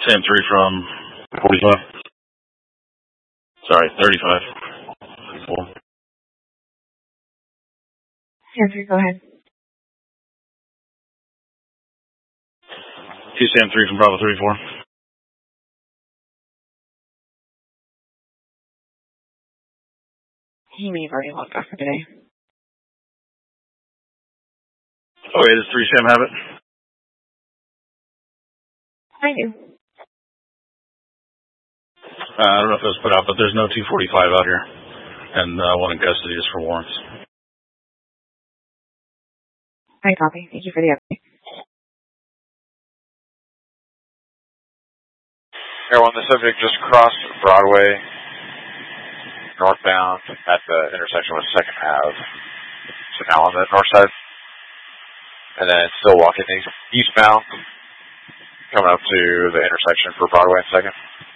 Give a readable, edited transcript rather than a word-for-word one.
Sam 3 from 45. Sorry, 35. 34. Sam 3, go ahead. Sam 3 from Bravo 34. You may have already logged off for today. Okay, does 3 Sam have it? I do. I don't know if it was put out, but there's no 245 out here. And one in custody is for warrants. I copy. Thank you for the update. Everyone, the subject just crossed Broadway, northbound at the intersection with 2nd Ave. So now on the north side. And then still walking eastbound, coming up to the intersection for Broadway and 2nd.